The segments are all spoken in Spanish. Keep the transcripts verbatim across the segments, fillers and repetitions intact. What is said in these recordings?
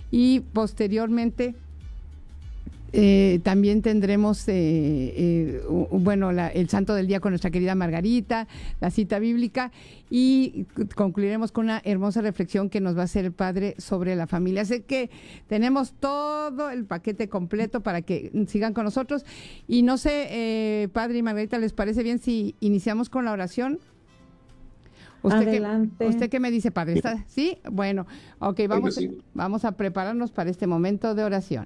y posteriormente Eh, también tendremos, eh, eh, bueno, la, el Santo del Día con nuestra querida Margarita, la cita bíblica, y concluiremos con una hermosa reflexión que nos va a hacer el Padre sobre la familia. Así que tenemos todo el paquete completo para que sigan con nosotros. Y no sé, eh, Padre y Margarita, ¿les parece bien si iniciamos con la oración? ¿Usted Adelante. Qué, ¿Usted qué me dice, Padre? ¿Está? ¿Sí? Bueno, ok, vamos, sí. vamos a prepararnos para este momento de oración.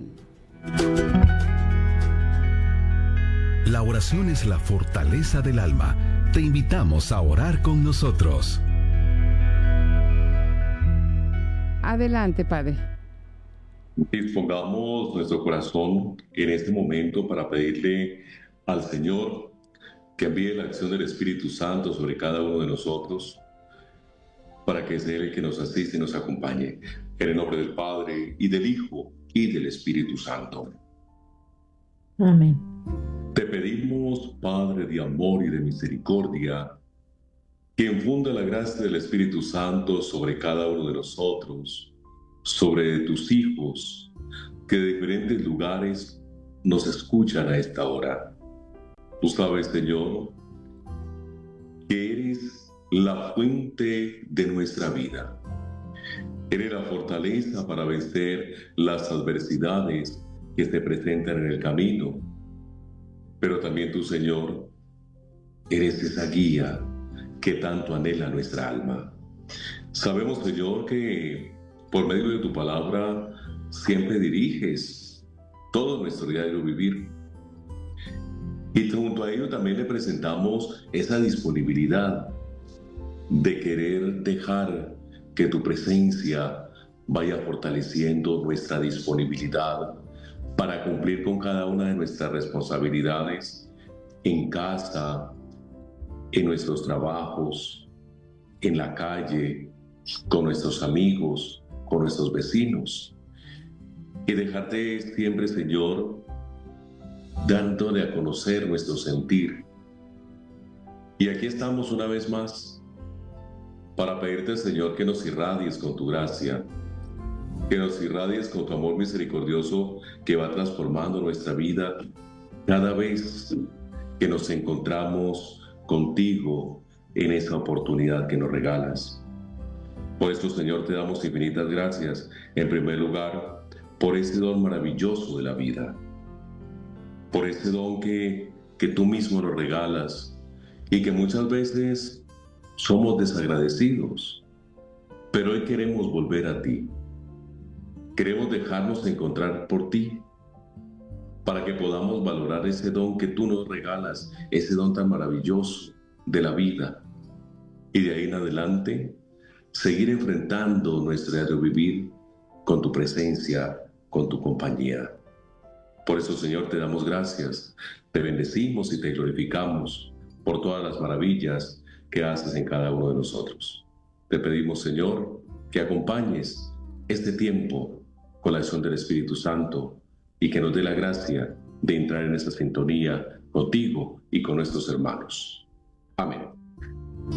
La oración es la fortaleza del alma. Te invitamos a orar con nosotros. Adelante, Padre. Dispongamos nuestro corazón en este momento para pedirle al Señor que envíe la acción del Espíritu Santo sobre cada uno de nosotros, para que sea Él el que nos asiste y nos acompañe. En el nombre del Padre, y del Hijo, y del Espíritu Santo. Amén. Te pedimos, Padre de amor y de misericordia, que infunda la gracia del Espíritu Santo sobre cada uno de nosotros, sobre tus hijos, que de diferentes lugares nos escuchan a esta hora. Tú sabes, Señor, que eres la fuente de nuestra vida. Eres la fortaleza para vencer las adversidades que se presentan en el camino. Pero también tú, Señor, eres esa guía que tanto anhela nuestra alma. Sabemos, Señor, que por medio de tu palabra siempre diriges todo nuestro diario vivir. Y junto a ello también le presentamos esa disponibilidad de querer dejar que tu presencia vaya fortaleciendo nuestra disponibilidad para cumplir con cada una de nuestras responsabilidades en casa, en nuestros trabajos, en la calle, con nuestros amigos, con nuestros vecinos. Y dejarte siempre, Señor, dándole a conocer nuestro sentir. Y aquí estamos una vez más para pedirte, Señor, que nos irradies con tu gracia, que nos irradies con tu amor misericordioso que va transformando nuestra vida cada vez que nos encontramos contigo en esa oportunidad que nos regalas. Por esto, Señor, te damos infinitas gracias, en primer lugar, por ese don maravilloso de la vida, por ese don que, que tú mismo nos regalas y que muchas veces somos desagradecidos, pero hoy queremos volver a ti. Queremos dejarnos encontrar por ti, para que podamos valorar ese don que tú nos regalas, ese don tan maravilloso de la vida. Y de ahí en adelante, seguir enfrentando nuestro diario vivir con tu presencia, con tu compañía. Por eso, Señor, te damos gracias, te bendecimos y te glorificamos por todas las maravillas que haces en cada uno de nosotros. Te pedimos, Señor, que acompañes este tiempo con la acción del Espíritu Santo y que nos dé la gracia de entrar en esa sintonía contigo y con nuestros hermanos. Amén.